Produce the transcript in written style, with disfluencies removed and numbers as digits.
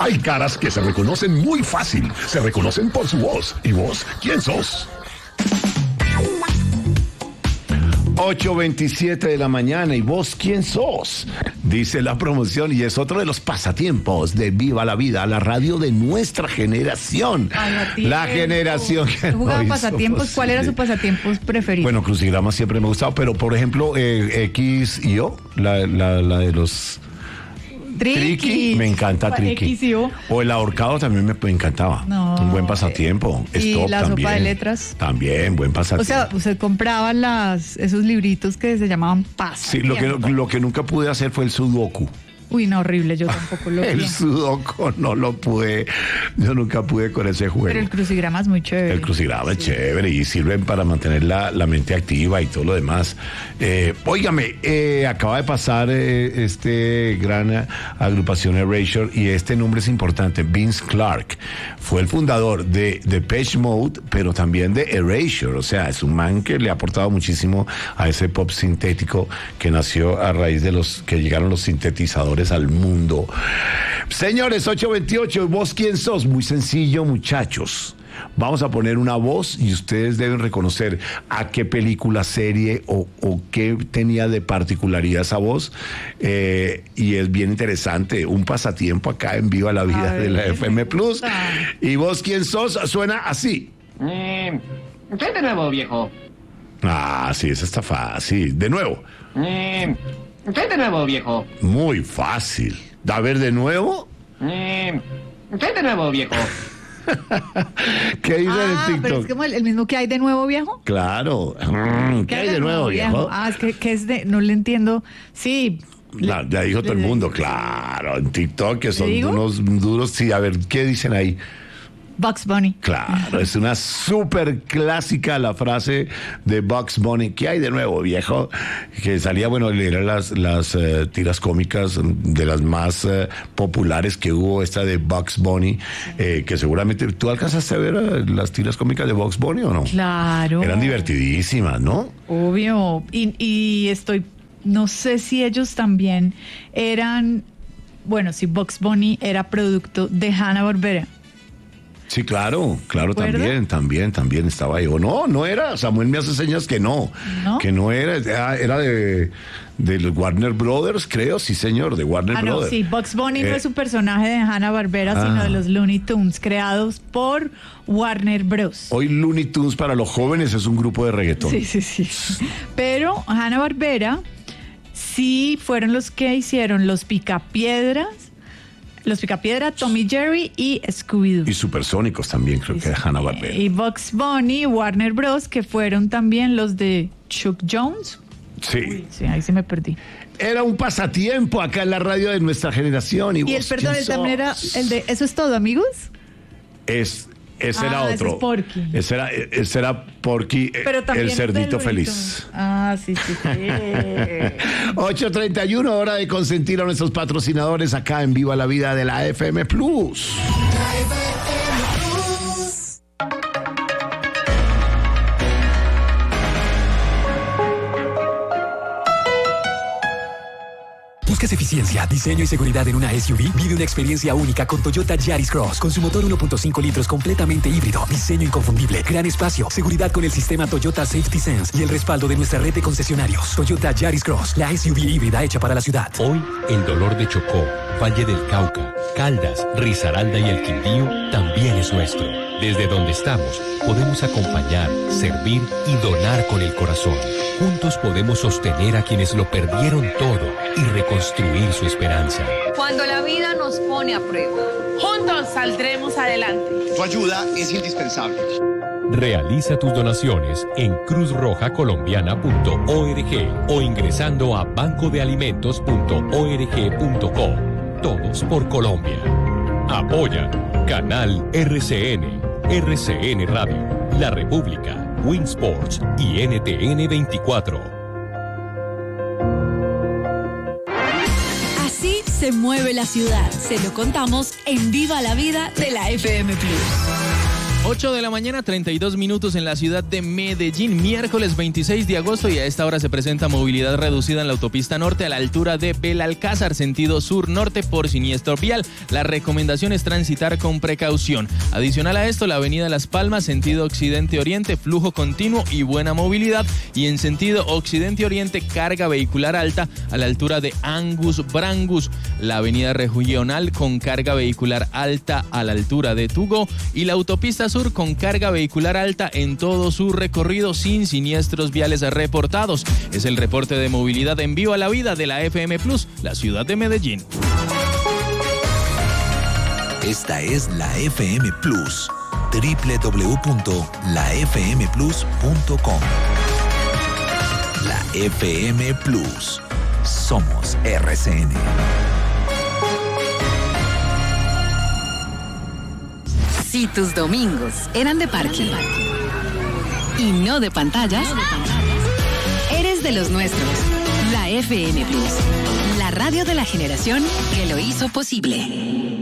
Hay caras que se reconocen muy fácil. Se reconocen por su voz. ¿Y vos, quién sos? 8:27 de la mañana. ¿Y vos quién sos? Dice la promoción, y es otro de los pasatiempos de Viva la Vida, la radio de nuestra generación. La generación que ¿Jugaba pasatiempos? ¿Cuál era su pasatiempos preferido? Bueno, crucigramas siempre me ha gustado, pero por ejemplo, X y O, la de los... Triqui, me encanta Triqui. O el ahorcado también me encantaba. No, un buen pasatiempo. Y Stop la también. sopa de letras. También, buen pasatiempo. O sea, usted compraba esos libritos que se llamaban pasatiempos. Sí, lo que nunca pude hacer fue el sudoku. Uy, no, horrible, yo tampoco lo El vi. sudoku no lo pude, yo nunca pude con ese juego. Pero el crucigrama es muy chévere. El crucigrama es chévere y sirven para mantener la mente activa y todo lo demás. Óigame, acaba de pasar gran agrupación Erasure, y este nombre es importante. Vince Clarke fue el fundador de Depeche Mode, pero también de Erasure. O sea, es un man que le ha aportado muchísimo a ese pop sintético que nació a raíz de que llegaron los sintetizadores al mundo. Señores, 8:28, ¿vos quién sos? Muy sencillo, muchachos. Vamos a poner una voz y ustedes deben reconocer a qué película, serie o qué tenía de particularidad esa voz. Y es bien interesante. Un pasatiempo acá en Viva la Vida de la FM Plus. ¿Y vos quién sos? Suena así. ¿Qué de nuevo, viejo? Ah, sí, esa está fácil. De nuevo. ¿Qué de nuevo, viejo? Muy fácil. A ver, de nuevo. ¿Qué de nuevo, viejo? ¿Qué dice en TikTok? Pero es como el mismo que hay de nuevo, viejo. Claro. ¿Qué hay de nuevo, viejo? Es que es de... No le entiendo. Sí. Ya dijo todo el mundo, claro. En TikTok, que son unos duros. Sí, a ver, ¿qué dicen ahí? Bugs Bunny. Claro, es una súper clásica la frase de Bugs Bunny. ¿Qué hay de nuevo, viejo? Que salía, bueno, eran las tiras cómicas de las más populares que hubo, esta de Bugs Bunny, que seguramente... ¿Tú alcanzaste a ver las tiras cómicas de Bugs Bunny o no? Claro. Eran divertidísimas, ¿no? Obvio. Y no sé si ellos también eran... Bueno, si Bugs Bunny era producto de Hanna-Barbera. Sí, claro, también estaba ahí. O no era. Samuel me hace señas que no. Que no era de los Warner Brothers, creo, sí señor, de Warner Brothers. Sí, Bugs Bunny no es su personaje de Hanna-Barbera, sino de los Looney Tunes, creados por Warner Bros. Hoy Looney Tunes para los jóvenes es un grupo de reggaetón. Sí. Pero Hanna-Barbera sí fueron los que hicieron los Picapiedra, Tommy Jerry y Scooby-Doo. Y Supersónicos también, creo que era Hanna-Barbera. Y Bugs Bunny, Warner Bros., que fueron también los de Chuck Jones. Sí. Uy, sí, ahí se me perdí. Era un pasatiempo acá en la radio de nuestra generación. Y el también era el de ¿Eso es todo, amigos? Ese era otro. Ese es Porky. Ese era Porky, el cerdito feliz. Sí. 8:31, hora de consentir a nuestros patrocinadores acá en Viva la Vida de la FM Plus. ¿Buscas eficiencia, diseño y seguridad en una SUV? Vive una experiencia única con Toyota Yaris Cross. Con su motor 1.5 litros completamente híbrido, diseño inconfundible, gran espacio, seguridad con el sistema Toyota Safety Sense y el respaldo de nuestra red de concesionarios. Toyota Yaris Cross, la SUV híbrida hecha para la ciudad. Hoy, el dolor de Chocó, Valle del Cauca, Caldas, Risaralda y el Quindío también es nuestro. Desde donde estamos, podemos acompañar, servir y donar con el corazón. Juntos podemos sostener a quienes lo perdieron todo y reconstruir su esperanza. Cuando la vida nos pone a prueba, juntos saldremos adelante. Tu ayuda es indispensable. Realiza tus donaciones en cruzrojacolombiana.org o ingresando a bancodealimentos.org.co. Todos por Colombia. Apoya Canal RCN, RCN Radio, La República, Winsports y NTN 24. Así se mueve la ciudad. Se lo contamos en Viva la Vida de la FM Plus. 8 de la mañana, 32 minutos en la ciudad de Medellín, miércoles 26 de agosto, y a esta hora se presenta movilidad reducida en la autopista norte a la altura de Belalcázar, sentido sur-norte por siniestro vial. La recomendación es transitar con precaución. Adicional a esto, la avenida Las Palmas, sentido occidente-oriente, flujo continuo y buena movilidad, y en sentido occidente-oriente, carga vehicular alta a la altura de Angus Brangus. La avenida regional con carga vehicular alta a la altura de Tugó, y la autopista sur con carga vehicular alta en todo su recorrido sin siniestros viales reportados. Es el reporte de movilidad en Viva la Vida de la FM Plus, la ciudad de Medellín. Esta es la FM Plus, www.lafmplus.com. La FM Plus. Somos RCN. Si tus domingos eran de parque y no de pantallas, eres de los nuestros. La FM Plus, la radio de la generación que lo hizo posible.